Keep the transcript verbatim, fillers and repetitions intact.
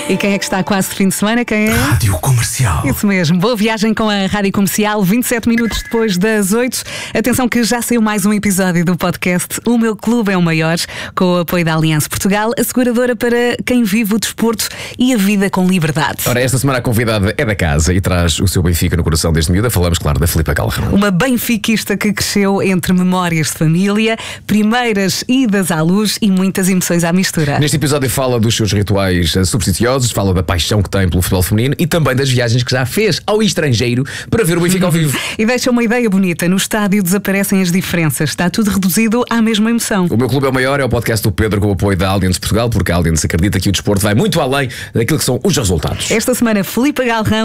E quem é que está quase de fim de semana? Quem é? Rádio Comercial. Isso mesmo. Boa viagem com a Rádio Comercial, vinte e sete minutos depois das oito. Atenção que já saiu mais um episódio do podcast O Meu Clube é o Maior, com o apoio da Aliança Portugal, a seguradora para quem vive o desporto e a vida com liberdade. Ora, esta semana a convidada é da casa e traz o seu Benfica no coração desde miúda. Falamos, claro, da Filipa Galrão. Uma benfiquista que cresceu entre memórias de família, primeiras idas à luz e muitas emoções à mistura. Neste episódio fala dos seus rituais supersticiosos, fala da paixão que tem pelo futebol feminino e também das viagens que já fez ao estrangeiro para ver o Benfica ao vivo. E deixa uma ideia bonita: no estádio desaparecem as diferenças, está tudo reduzido à mesma emoção. O Meu Clube é o Maior é o podcast do Pedro com o apoio da Allianz Portugal, porque a Allianz acredita que o desporto vai muito além daquilo que são os resultados. Esta semana, Filipa Galrão